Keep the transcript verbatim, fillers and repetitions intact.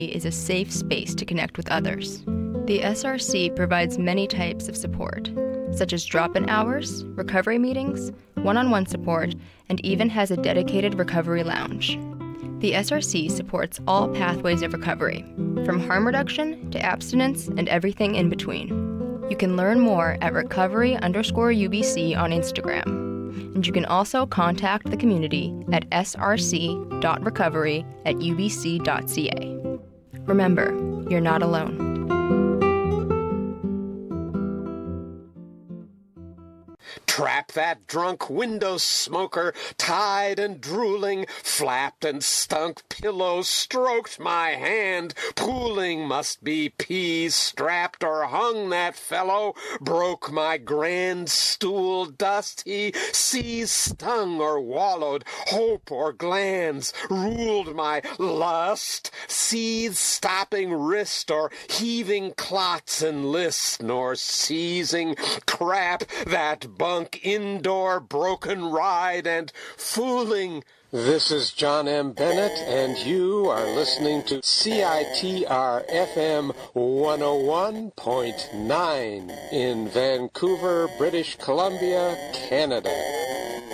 is a safe space to connect with others. The S R C provides many types of support, such as drop-in hours, recovery meetings, one-on-one support, and even has a dedicated recovery lounge. The S R C supports all pathways of recovery, from harm reduction to abstinence and everything in between. You can learn more at recovery underscore U B C on Instagram. And you can also contact the community at s r c dot recovery at u b c dot c a. Remember, you're not alone. Trap that drunk window smoker, tied and drooling, flapped and stunk pillow, stroked my hand, pooling must be peas, strapped or hung that fellow, broke my grand stool, dust he seas, stung or wallowed, hope or glands, ruled my lust, seethe stopping wrist or heaving clots and list, nor seizing crap that bunk indoor broken ride and fooling. This is John M. Bennett, and you are listening to C I T R F M one oh one point nine in Vancouver, British Columbia, Canada.